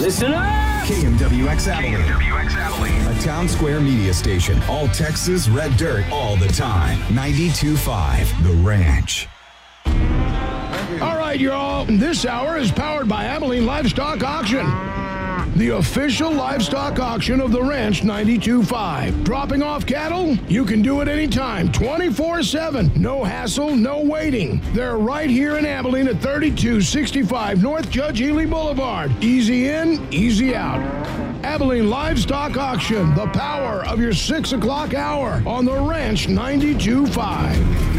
Listen up! KMWX Abilene. A Town Square media station. All Texas red dirt all the time. 92.5 The Ranch. All right, y'all. This hour is powered by Abilene Livestock Auction, the official livestock auction of the Ranch 92.5. Dropping off cattle? You can do it anytime, 24/7. No hassle, no waiting. They're right here in Abilene at 3265 North Judge Ely Boulevard. Easy in, easy out. Abilene Livestock Auction, the power of your 6 o'clock hour on the Ranch 92.5.